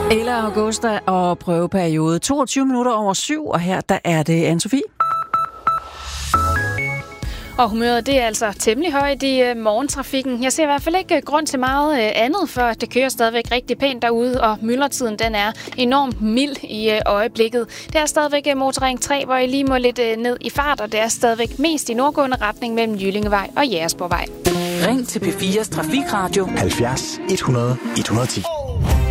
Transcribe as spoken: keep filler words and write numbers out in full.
Eller Augusta og prøveperiode toogtyve minutter over syv, og her der er det Anne-Sophie. Og humøret, det er altså temmelig højt i øh, morgentrafikken. Jeg ser i hvert fald ikke grund til meget øh, andet, for det kører stadigvæk rigtig pænt derude, og myldretiden den er enormt mild i øh, øjeblikket. Det er stadigvæk øh, motorring tre, hvor I lige må lidt øh, ned i fart, og det er stadigvæk mest i nordgående retning mellem Jyllingevej og Jægersborgvej. Ring til P fires Trafikradio halvfjerds et hundrede et hundrede og ti.